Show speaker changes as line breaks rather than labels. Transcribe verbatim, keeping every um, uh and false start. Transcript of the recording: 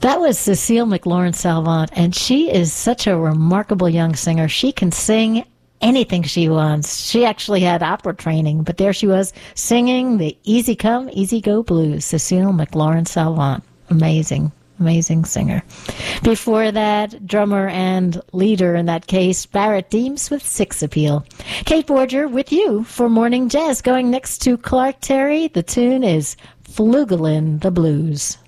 That was Cecile McLaurin-Salvant, and she is such a remarkable young singer. She can sing anything she wants. She actually had opera training, but there she was singing the Easy Come, Easy Go blues. Cecile McLaurin-Salvant. Amazing, amazing singer. Before that, drummer and leader in that case, Barrett Deems with Six Appeal. Kate Borger with you for Morning Jazz. Going next to Clark Terry, the tune is Flugelin' the Blues.